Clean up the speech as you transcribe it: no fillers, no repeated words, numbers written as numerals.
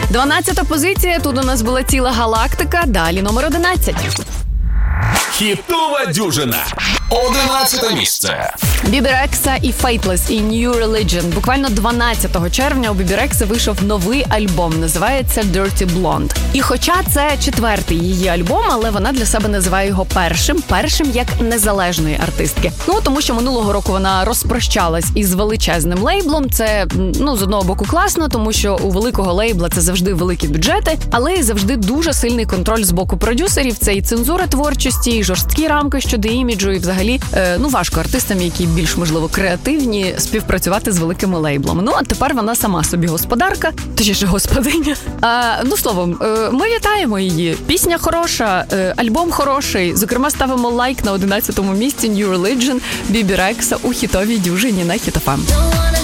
12-та позиція, тут у нас була ціла галактика, далі номер 11. Хітова дюжина. 11 місце. Бібі Рекса і Faithless і New Religion. Буквально 12 червня у Бібі Рекси вийшов новий альбом, називається Dirty Blonde. І хоча це 4-й її альбом, але вона для себе називає його першим як незалежної артистки. Тому що минулого року вона розпрощалась із величезним лейблом. Це, з одного боку класно, тому що у великого лейбла це завжди великі бюджети, але і завжди дуже сильний контроль з боку продюсерів. Це і цензура творчості, і жорсткі рамки щодо іміджу, і взагалі, важко артистам, які більш, можливо, креативні, співпрацювати з великими лейблами. А тепер вона сама собі господарка, точніше господиня. Словом, ми вітаємо її. Пісня хороша, альбом хороший. Зокрема, ставимо лайк на 11-му місці New Religion, Бібі Рекса у хітовій дюжині на Hit FM.